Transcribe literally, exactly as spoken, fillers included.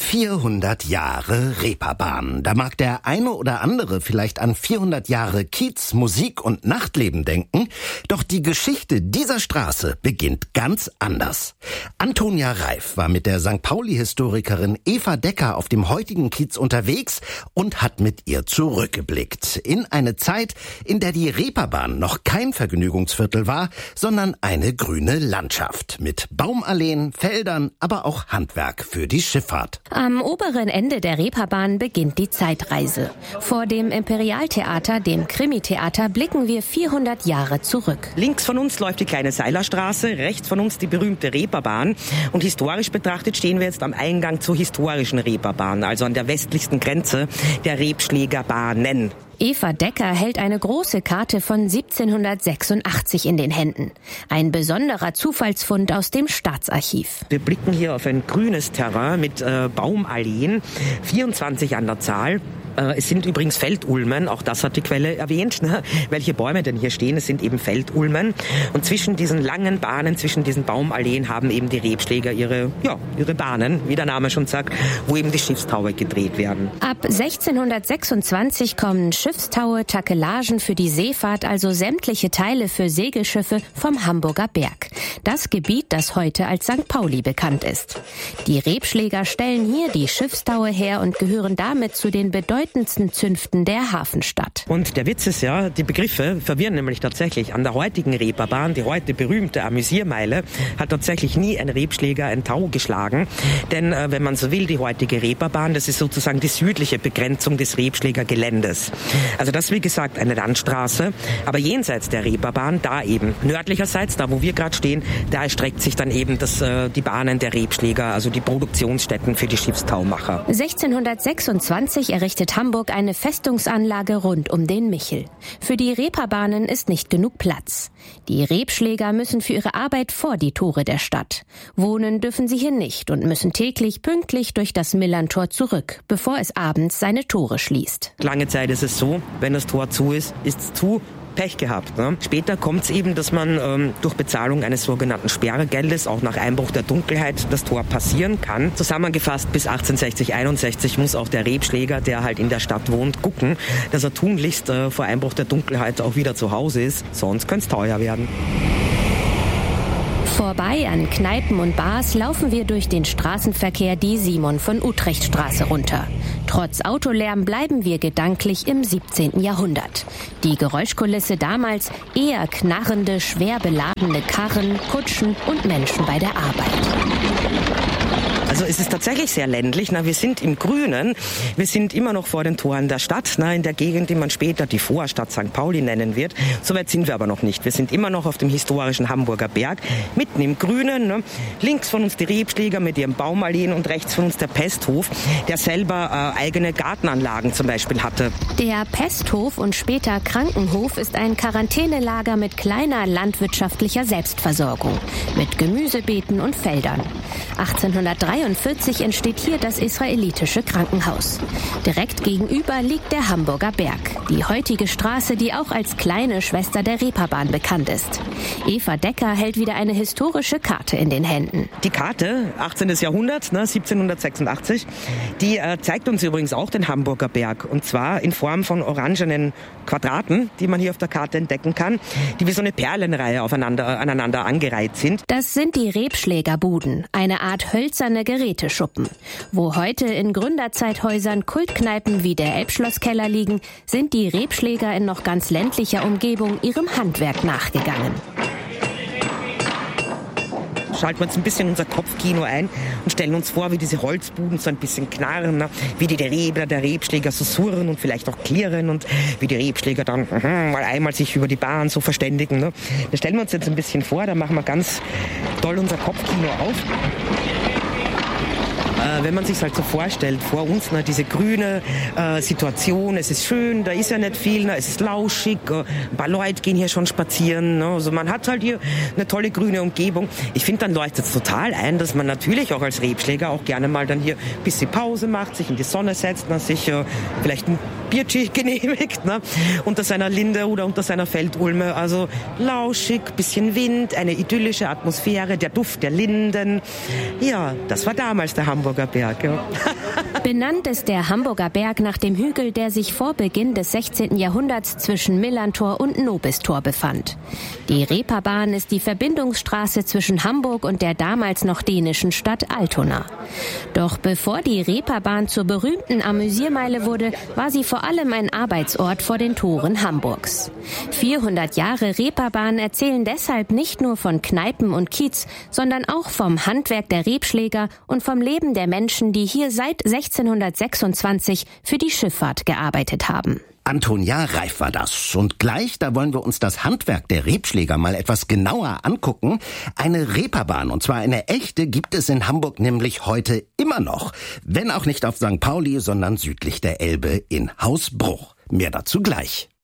vierhundert Jahre Reeperbahn. Da mag der eine oder andere vielleicht an vierhundert Jahre Kiez, Musik und Nachtleben denken. Doch die Geschichte dieser Straße beginnt ganz anders. Antonia Reif war mit der Sankt Pauli-Historikerin Eva Decker auf dem heutigen Kiez unterwegs und hat mit ihr zurückgeblickt. In eine Zeit, in der die Reeperbahn noch kein Vergnügungsviertel war, sondern eine grüne Landschaft mit Baumalleen, Feldern, aber auch Handwerk für die Schifffahrt. Am oberen Ende der Reeperbahn beginnt die Zeitreise. Vor dem Imperialtheater, dem Krimi-Theater, blicken wir vierhundert Jahre zurück. Links von uns läuft die kleine Seilerstraße, rechts von uns die berühmte Reeperbahn. Und historisch betrachtet stehen wir jetzt am Eingang zur historischen Reeperbahn, also an der westlichsten Grenze der Rebschlägerbahnen. Eva Decker hält eine große Karte von siebzehnhundertsechsundachtzig in den Händen. Ein besonderer Zufallsfund aus dem Staatsarchiv. Wir blicken hier auf ein grünes Terrain mit äh, Baumalleen, vierundzwanzig an der Zahl. Es sind übrigens Feldulmen, auch das hat die Quelle erwähnt, ne? Welche Bäume denn hier stehen. Es sind eben Feldulmen. Und zwischen diesen langen Bahnen, zwischen diesen Baumalleen haben eben die Rebschläger ihre, ja, ihre Bahnen, wie der Name schon sagt, wo eben die Schiffstaue gedreht werden. Ab sechzehnhundertsechsundzwanzig kommen Schiffstaue, Takelagen für die Seefahrt, also sämtliche Teile für Segelschiffe vom Hamburger Berg. Das Gebiet, das heute als Sankt Pauli bekannt ist. Die Rebschläger stellen hier die Schiffstaue her und gehören damit zu den bedeutendsten Zünften der Hafenstadt. Und der Witz ist ja, die Begriffe verwirren nämlich tatsächlich. An der heutigen Reeperbahn, die heute berühmte Amüsiermeile, hat tatsächlich nie ein Rebschläger ein Tau geschlagen. Denn äh, wenn man so will, die heutige Reeperbahn, das ist sozusagen die südliche Begrenzung des Rebschlägergeländes. Also das, wie gesagt, eine Landstraße. Aber jenseits der Reeperbahn, da eben nördlicherseits, da wo wir gerade stehen, da erstreckt sich dann eben das, äh, die Bahnen der Rebschläger, also die Produktionsstätten für die Schiffstaumacher. sechzehnhundertsechsundzwanzig errichtet Hamburg eine Festungsanlage rund um den Michel. Für die Reeperbahnen ist nicht genug Platz. Die Rebschläger müssen für ihre Arbeit vor die Tore der Stadt. Wohnen dürfen sie hier nicht und müssen täglich pünktlich durch das Millerntor zurück, bevor es abends seine Tore schließt. Lange Zeit ist es so, wenn das Tor zu ist, ist es zu. Pech gehabt. Ne? Später kommt es eben, dass man ähm, durch Bezahlung eines sogenannten Sperrgeldes auch nach Einbruch der Dunkelheit das Tor passieren kann. Zusammengefasst, bis achtzehnhundertsechzig, einundsechzig muss auch der Rebschläger, der halt in der Stadt wohnt, gucken, dass er tunlichst äh, vor Einbruch der Dunkelheit auch wieder zu Hause ist. Sonst könnte es teuer werden. Vorbei an Kneipen und Bars laufen wir durch den Straßenverkehr die Simon-von-Utrecht-Straße runter. Trotz Autolärm bleiben wir gedanklich im siebzehnten Jahrhundert. Die Geräuschkulisse damals eher knarrende, schwer beladene Karren, Kutschen und Menschen bei der Arbeit. Also es ist tatsächlich sehr ländlich. Na, wir sind im Grünen. Wir sind immer noch vor den Toren der Stadt, na, in der Gegend, die man später die Vorstadt Sankt Pauli nennen wird. Soweit sind wir aber noch nicht. Wir sind immer noch auf dem historischen Hamburger Berg, mitten im Grünen. Ne. Links von uns die Rebschläger mit ihrem Baumalleen und rechts von uns der Pesthof, der selber äh, eigene Gartenanlagen zum Beispiel hatte. Der Pesthof und später Krankenhof ist ein Quarantänelager mit kleiner landwirtschaftlicher Selbstversorgung, mit Gemüsebeeten und Feldern. achtzehnhundertdreiundvierzig entsteht hier das israelitische Krankenhaus. Direkt gegenüber liegt der Hamburger Berg, die heutige Straße, die auch als kleine Schwester der Reeperbahn bekannt ist. Eva Decker hält wieder eine historische Karte in den Händen. Die Karte, achtzehnten Jahrhundert, ne, siebzehnhundertsechsundachtzig, die äh, zeigt uns übrigens auch den Hamburger Berg. Und zwar in Form von orangenen Quadraten, die man hier auf der Karte entdecken kann, die wie so eine Perlenreihe aufeinander, aneinander angereiht sind. Das sind die Rebschlägerbuden, eine Art hölzerne Geräteschuppen. Wo heute in Gründerzeithäusern Kultkneipen wie der Elbschlosskeller liegen, sind die Rebschläger in noch ganz ländlicher Umgebung ihrem Handwerk nachgegangen. Schalten wir uns ein bisschen unser Kopfkino ein und stellen uns vor, wie diese Holzbuden so ein bisschen knarren, ne? Wie die Rebler der Rebschläger so surren und vielleicht auch klirren und wie die Rebschläger dann uh, mal einmal sich über die Bahn so verständigen. Ne? Das stellen wir uns jetzt ein bisschen vor, da machen wir ganz doll unser Kopfkino auf. Äh, wenn man sich halt so vorstellt, vor uns ne, diese grüne äh, Situation, es ist schön, da ist ja nicht viel, ne, es ist lauschig, äh, ein paar Leute gehen hier schon spazieren, ne, also man hat halt hier eine tolle grüne Umgebung. Ich finde, dann leuchtet es total ein, dass man natürlich auch als Rebschläger auch gerne mal dann hier ein bisschen Pause macht, sich in die Sonne setzt, ne, sich äh, vielleicht ein Biertschich genehmigt, ne? Unter seiner Linde oder unter seiner Feldulme. Also lauschig, bisschen Wind, eine idyllische Atmosphäre, der Duft der Linden. Ja, das war damals der Hamburger Berg. Ja. Benannt ist der Hamburger Berg nach dem Hügel, der sich vor Beginn des sechzehnten Jahrhunderts zwischen Millantor und Nobistor befand. Die Reeperbahn ist die Verbindungsstraße zwischen Hamburg und der damals noch dänischen Stadt Altona. Doch bevor die Reeperbahn zur berühmten Amüsiermeile wurde, war sie vor allem ein Arbeitsort vor den Toren Hamburgs. vierhundert Jahre Reeperbahn erzählen deshalb nicht nur von Kneipen und Kiez, sondern auch vom Handwerk der Rebschläger und vom Leben der Menschen, die hier seit sechzehnhundertsechsundzwanzig für die Schifffahrt gearbeitet haben. Antonia Reif war das. Und gleich, da wollen wir uns das Handwerk der Rebschläger mal etwas genauer angucken. Eine Reeperbahn, und zwar eine echte, gibt es in Hamburg nämlich heute immer noch. Wenn auch nicht auf Sankt Pauli, sondern südlich der Elbe in Hausbruch. Mehr dazu gleich.